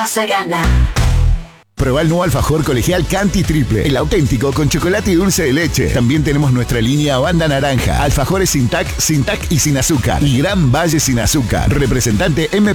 Se gana. Probá el nuevo alfajor colegial Canti Triple, el auténtico con chocolate y dulce de leche. También tenemos nuestra línea Banda Naranja, alfajores sin tac y sin azúcar. Y Gran Valle sin azúcar. Representante M.